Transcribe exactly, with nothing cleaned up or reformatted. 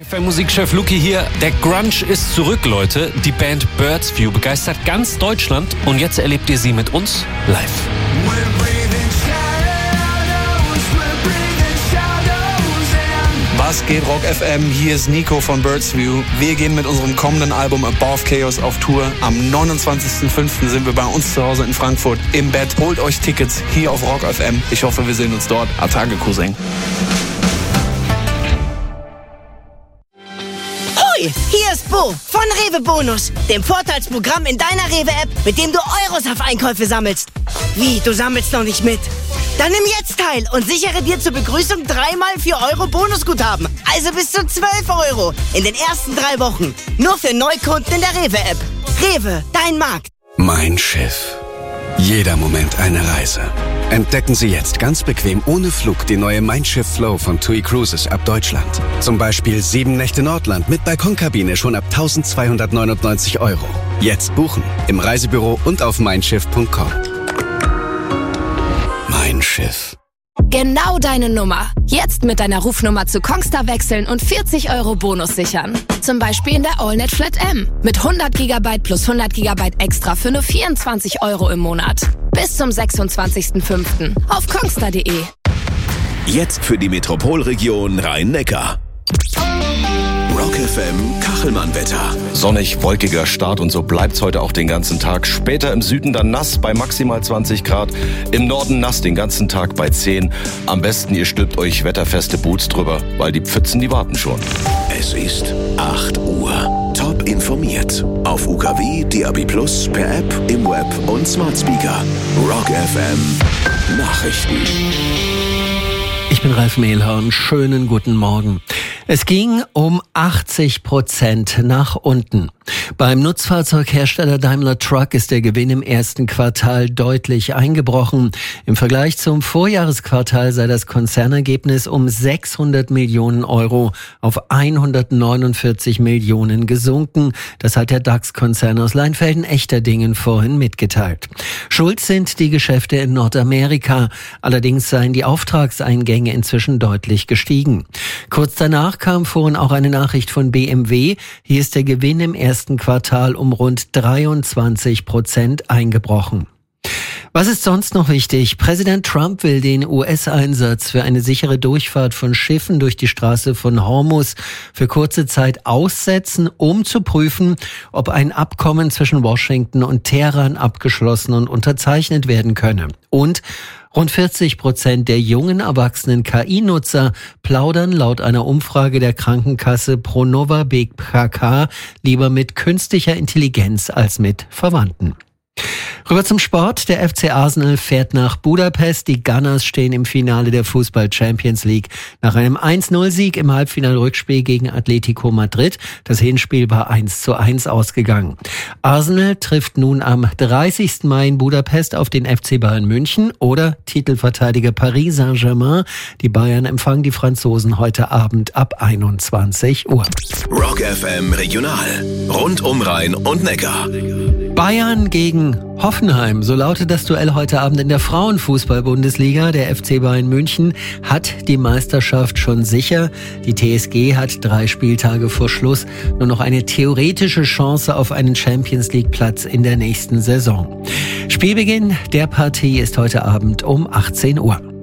F M-Musikchef Luki hier. Der Grunge ist zurück, Leute. Die Band Birds View begeistert ganz Deutschland und jetzt erlebt ihr sie mit uns live. Was geht, Rock F M? Hier ist Nico von Birds View. Wir gehen mit unserem kommenden Album Above Chaos auf Tour. Am neunundzwanzigsten fünften sind wir bei uns zu Hause in Frankfurt im Bett. Holt euch Tickets hier auf Rock F M. Ich hoffe, wir sehen uns dort. Atage, Cousin. Hoi, hier ist Bo von Rewe Bonus, dem Vorteilsprogramm in deiner Rewe-App, mit dem du Euros auf Einkäufe sammelst. Wie, du sammelst noch nicht mit? Dann nimm jetzt teil und sichere dir zur Begrüßung dreimal vier Euro Bonusguthaben. Also bis zu zwölf Euro in den ersten drei Wochen. Nur für Neukunden in der Rewe-App. Rewe, dein Markt. Mein Schiff. Jeder Moment eine Reise. Entdecken Sie jetzt ganz bequem ohne Flug die neue Mein Schiff Flow von TUI Cruises ab Deutschland. Zum Beispiel sieben Nächte Nordland mit Balkonkabine schon ab eintausendzweihundertneunundneunzig Euro. Jetzt buchen im Reisebüro und auf mein schiff punkt com. Mein Schiff. Genau deine Nummer. Jetzt mit deiner Rufnummer zu Kongstar wechseln und vierzig Euro Bonus sichern. Zum Beispiel in der AllNet Flat M. Mit hundert Gigabyte plus hundert Gigabyte extra für nur vierundzwanzig Euro im Monat. Bis zum sechsundzwanzigsten fünften auf kongstar punkt de. Jetzt für die Metropolregion Rhein-Neckar. Rock F M Kachelmann-Wetter. Sonnig, wolkiger Start und so bleibt's heute auch den ganzen Tag. Später im Süden dann nass bei maximal zwanzig Grad. Im Norden nass den ganzen Tag bei zehn. Am besten ihr stülpt euch wetterfeste Boots drüber, weil die Pfützen, die warten schon. Es ist acht Uhr. Top informiert. Auf U K W, D A B plus, per App, im Web und Smart Speaker. Rock F M Nachrichten. Ich bin Ralf Mehlhorn. Schönen guten Morgen. Es ging um achtzig Prozent nach unten. Beim Nutzfahrzeughersteller Daimler Truck ist der Gewinn im ersten Quartal deutlich eingebrochen. Im Vergleich zum Vorjahresquartal sei das Konzernergebnis um sechshundert Millionen Euro auf hundertneunundvierzig Millionen gesunken. Das hat der DAX-Konzern aus Leinfelden-Echterdingen vorhin mitgeteilt. Schuld sind die Geschäfte in Nordamerika. Allerdings seien die Auftragseingänge inzwischen deutlich gestiegen. Kurz danach kam vorhin auch eine Nachricht von B M W. Hier ist der Gewinn im ersten Quartal um rund dreiundzwanzig Prozent eingebrochen. Was ist sonst noch wichtig? Präsident Trump will den U S-Einsatz für eine sichere Durchfahrt von Schiffen durch die Straße von Hormuz für kurze Zeit aussetzen, um zu prüfen, ob ein Abkommen zwischen Washington und Teheran abgeschlossen und unterzeichnet werden könne. Und rund vierzig Prozent der jungen erwachsenen K I-Nutzer plaudern laut einer Umfrage der Krankenkasse Pronova B K K lieber mit künstlicher Intelligenz als mit Verwandten. Rüber zum Sport. Der F C Arsenal fährt nach Budapest. Die Gunners stehen im Finale der Fußball Champions League. Nach einem eins null Sieg im Halbfinalrückspiel gegen Atletico Madrid. Das Hinspiel war eins zu eins ausgegangen. Arsenal trifft nun am dreißigsten Mai in Budapest auf den F C Bayern München oder Titelverteidiger Paris Saint-Germain. Die Bayern empfangen die Franzosen heute Abend ab einundzwanzig Uhr. Rock F M Regional. Rund um Rhein und Neckar. Bayern gegen Hoffenheim. So lautet das Duell heute Abend in der Frauenfußball-Bundesliga. Der F C Bayern München hat die Meisterschaft schon sicher. Die T S G hat drei Spieltage vor Schluss nur noch eine theoretische Chance auf einen Champions-League-Platz in der nächsten Saison. Spielbeginn der Partie ist heute Abend um achtzehn Uhr.